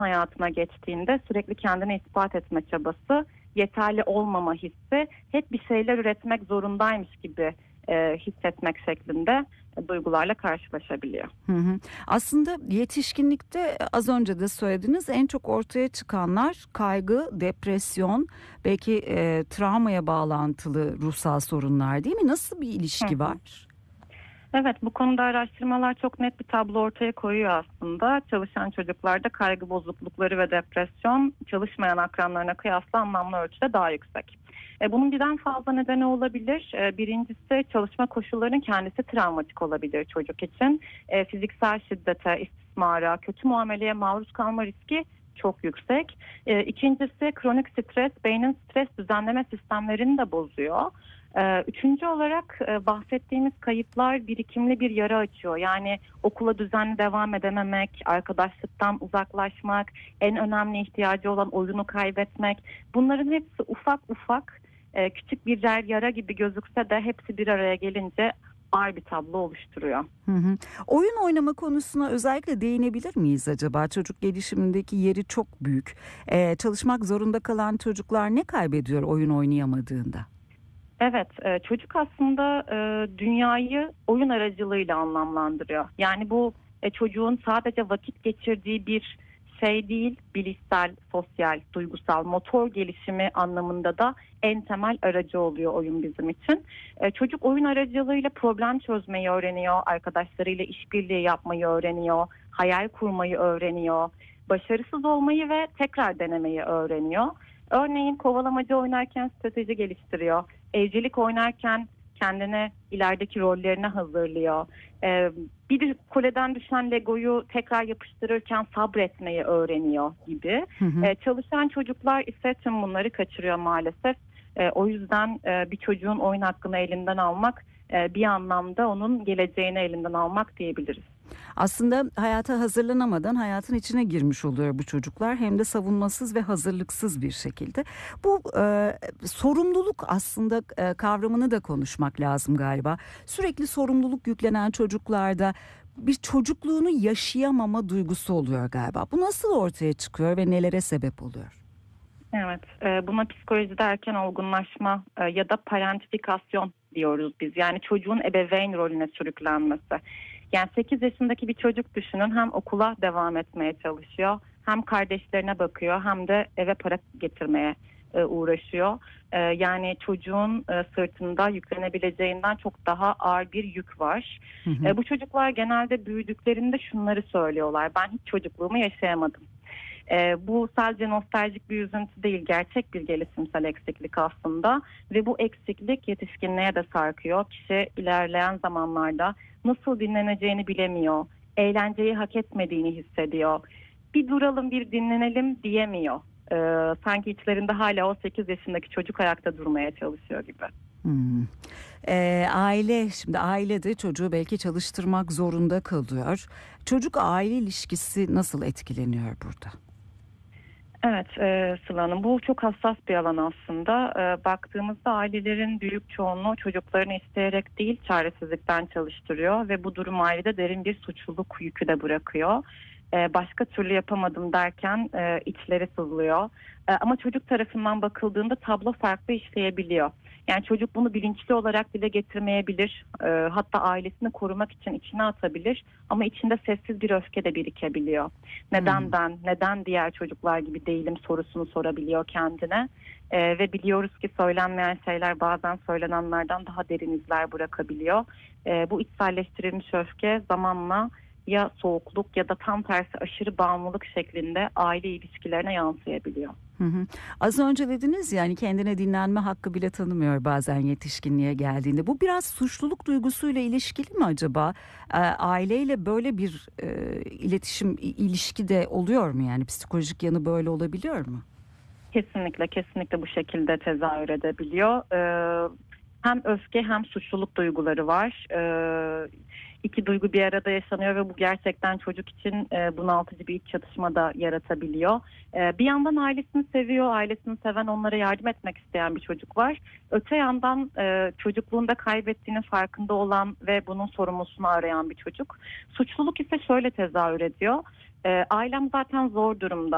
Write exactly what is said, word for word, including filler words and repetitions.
hayatına geçtiğinde sürekli kendini ispat etme çabası, yeterli olmama hissi, hep bir şeyler üretmek zorundaymış gibi e, hissetmek şeklinde e, duygularla karşılaşabiliyor. Hı hı. Aslında yetişkinlikte az önce de söylediniz, en çok ortaya çıkanlar kaygı, depresyon, belki e, travmaya bağlantılı ruhsal sorunlar, değil mi? Nasıl bir Hı ilişki hı. var? Evet, bu konuda araştırmalar çok net bir tablo ortaya koyuyor aslında. Çalışan çocuklarda kaygı bozuklukları ve depresyon çalışmayan akranlarına kıyasla anlamlı ölçüde daha yüksek. E, bunun birden fazla nedeni olabilir. E, birincisi, çalışma koşullarının kendisi travmatik olabilir çocuk için. E, fiziksel şiddete, istismara, kötü muameleye maruz kalma riski çok yüksek. E, ikincisi, kronik stres beynin stres düzenleme sistemlerini de bozuyor. Ee, Üçüncü olarak e, bahsettiğimiz kayıplar birikimli bir yara açıyor. Yani okula düzenli devam edememek, arkadaşlıktan uzaklaşmak, en önemli ihtiyacı olan oyunu kaybetmek. Bunların hepsi ufak ufak e, küçük birer yara gibi gözükse de hepsi bir araya gelince ağır bir tablo oluşturuyor. Hı hı. Oyun oynama konusuna özellikle değinebilir miyiz acaba? Çocuk gelişimindeki yeri çok büyük. Ee, çalışmak zorunda kalan çocuklar ne kaybediyor oyun oynayamadığında? Evet, e, çocuk aslında e, dünyayı oyun aracılığıyla anlamlandırıyor. Yani bu e, çocuğun sadece vakit geçirdiği bir şey değil, bilişsel, sosyal, duygusal, motor gelişimi anlamında da en temel aracı oluyor oyun bizim için. E, çocuk oyun aracılığıyla problem çözmeyi öğreniyor, arkadaşlarıyla işbirliği yapmayı öğreniyor, hayal kurmayı öğreniyor, başarısız olmayı ve tekrar denemeyi öğreniyor. Örneğin kovalamaca oynarken strateji geliştiriyor. Evcilik oynarken kendine ilerideki rollerine hazırlıyor. Ee, bir kuleden düşen Lego'yu tekrar yapıştırırken sabretmeyi öğreniyor gibi. Hı hı. Ee, çalışan çocuklar ise tüm bunları kaçırıyor maalesef. Ee, o yüzden e, bir çocuğun oyun hakkını elinden almak e, bir anlamda onun geleceğini elinden almak diyebiliriz. Aslında hayata hazırlanamadan hayatın içine girmiş oluyor bu çocuklar. Hem de savunmasız ve hazırlıksız bir şekilde. Bu e, sorumluluk aslında e, kavramını da konuşmak lazım galiba. Sürekli sorumluluk yüklenen çocuklarda bir çocukluğunu yaşayamama duygusu oluyor galiba. Bu nasıl ortaya çıkıyor ve nelere sebep oluyor? Evet, e, buna psikolojide erken olgunlaşma e, ya da parentifikasyon diyoruz biz. Yani çocuğun ebeveyn rolüne sürüklenmesi. Yani sekiz yaşındaki bir çocuk düşünün, hem okula devam etmeye çalışıyor, hem kardeşlerine bakıyor, hem de eve para getirmeye e, uğraşıyor. E, yani çocuğun e, sırtında yüklenebileceğinden çok daha ağır bir yük var. Hı hı. E, bu çocuklar genelde büyüdüklerinde şunları söylüyorlar: ben hiç çocukluğumu yaşayamadım. E, bu sadece nostaljik bir üzüntü değil, gerçek bir gelişimsel eksiklik aslında ve bu eksiklik yetişkinliğe de sarkıyor. Kişi ilerleyen zamanlarda nasıl dinleneceğini bilemiyor, eğlenceyi hak etmediğini hissediyor. Bir duralım, bir dinlenelim diyemiyor. E, sanki içlerinde hala o sekiz yaşındaki çocuk ayakta durmaya çalışıyor gibi. Hmm. Ee, aile şimdi aile de çocuğu belki çalıştırmak zorunda kalıyor. Çocuk aile ilişkisi nasıl etkileniyor burada? Evet, e, Sıla Hanım, bu çok hassas bir alan aslında. E, baktığımızda ailelerin büyük çoğunluğu çocuklarını isteyerek değil, çaresizlikten çalıştırıyor ve bu durum ailede derin bir suçluluk yükü de bırakıyor. E, başka türlü yapamadım derken e, içleri sızlıyor. E, ama çocuk tarafından bakıldığında tablo farklı işleyebiliyor. Yani çocuk bunu bilinçli olarak dile getirmeyebilir, e, hatta ailesini korumak için içine atabilir, ama içinde sessiz bir öfke de birikebiliyor. Neden Hmm. ben, neden diğer çocuklar gibi değilim sorusunu sorabiliyor kendine. Ee, ve biliyoruz ki söylenmeyen şeyler bazen söylenenlerden daha derin izler bırakabiliyor. Ee, bu içselleştirilmiş öfke zamanla ya soğukluk ya da tam tersi aşırı bağımlılık şeklinde aile ilişkilerine yansıyabiliyor. Hı hı. Az önce dediniz yani kendine dinlenme hakkı bile tanımıyor bazen yetişkinliğe geldiğinde. Bu biraz suçluluk duygusuyla ilişkili mi acaba? Ee, aileyle böyle bir e, iletişim i- ilişki de oluyor mu, yani psikolojik yanı böyle olabiliyor mu? Kesinlikle, kesinlikle bu şekilde tezahür edebiliyor. Ee, hem öfke hem suçluluk duyguları var. Ee, iki duygu bir arada yaşanıyor ve bu gerçekten çocuk için e, bunaltıcı bir iç çatışma da yaratabiliyor. Ee, bir yandan ailesini seviyor, ailesini seven, onlara yardım etmek isteyen bir çocuk var. Öte yandan e, çocukluğunda kaybettiğinin farkında olan ve bunun sorumlusunu arayan bir çocuk. Suçluluk ise şöyle tezahür ediyor: Ee, ailem zaten zor durumda.